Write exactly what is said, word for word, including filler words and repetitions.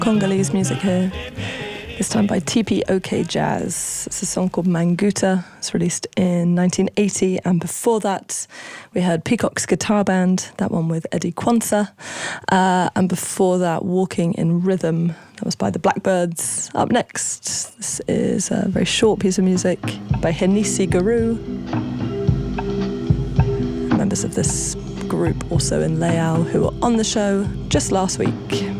Congolese music here, this time by T P O K Jazz. It's a song called Manguta. It's released in nineteen eighty, and before that we heard Peacock's Guitar Band, that one with Eddie Kwanzaa, uh, and before that Walking in Rhythm, that was by the Blackbirds. Up next, this is a very short piece of music by Henisi Guru, members of this group also in Leal who were on the show just last week.